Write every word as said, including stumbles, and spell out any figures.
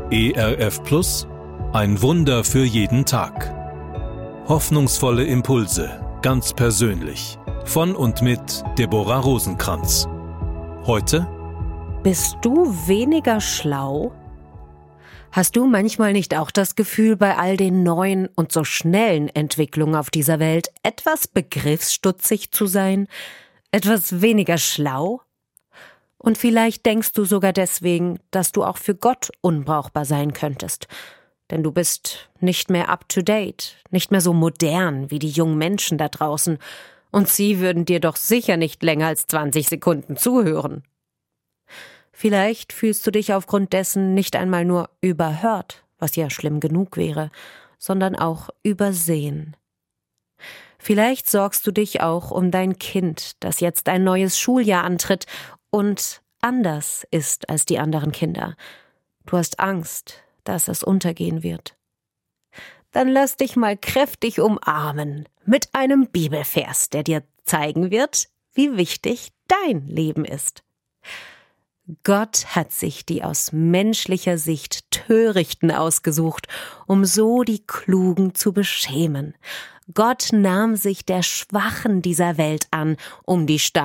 E R F Plus, ein Wunder für jeden Tag. Hoffnungsvolle Impulse, ganz persönlich. Von und mit Deborah Rosenkranz. Heute: Bist du weniger schlau? Hast du manchmal nicht auch das Gefühl, bei all den neuen und so schnellen Entwicklungen auf dieser Welt etwas begriffsstutzig zu sein? Etwas weniger schlau? Und vielleicht denkst du sogar deswegen, dass du auch für Gott unbrauchbar sein könntest. Denn du bist nicht mehr up-to-date, nicht mehr so modern wie die jungen Menschen da draußen. Und sie würden dir doch sicher nicht länger als zwanzig Sekunden zuhören. Vielleicht fühlst du dich aufgrund dessen nicht einmal nur überhört, was ja schlimm genug wäre, sondern auch übersehen. Vielleicht sorgst du dich auch um dein Kind, das jetzt ein neues Schuljahr antritt und anders ist als die anderen Kinder. Du hast Angst, dass es untergehen wird. Dann lass dich mal kräftig umarmen mit einem Bibelvers, der dir zeigen wird, wie wichtig dein Leben ist. Gott hat sich die aus menschlicher Sicht Törichten ausgesucht, um so die Klugen zu beschämen. Gott nahm sich der Schwachen dieser Welt an, um die Starken